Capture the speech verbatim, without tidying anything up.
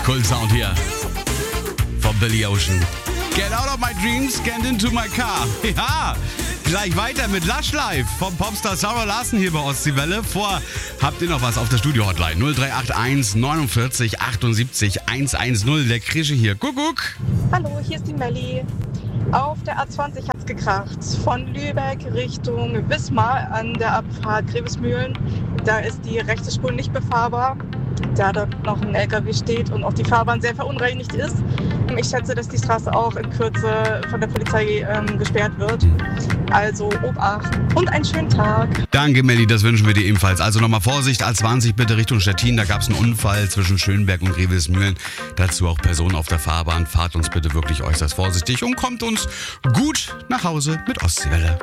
Kult-Sound hier von Billy Ocean. Get out of my dreams, get into my car. Ja, gleich weiter mit Lush Live vom Popstar Sarah Larsen hier bei Ostseewelle. Vor habt ihr noch was auf der Studio-Hotline? null drei acht eins neunundvierzig achtundsiebzig hundertzehn. Der Krische hier. Kuckuck. Hallo, hier ist die Melli. Auf der A zwanzig hat's gekracht. Von Lübeck Richtung Wismar an der Abfahrt Grevesmühlen. Da ist die rechte Spur nicht befahrbar, da dort noch ein L K W steht und auch die Fahrbahn sehr verunreinigt ist. Ich schätze, dass die Straße auch in Kürze von der Polizei ähm, gesperrt wird. Also Obacht und einen schönen Tag. Danke, Melli, das wünschen wir dir ebenfalls. Also nochmal Vorsicht, A zwanzig bitte Richtung Stettin. Da gab es einen Unfall zwischen Schönberg und Grevesmühlen. Dazu auch Personen auf der Fahrbahn. Fahrt uns bitte wirklich äußerst vorsichtig und kommt uns gut nach Hause mit Ostseewelle.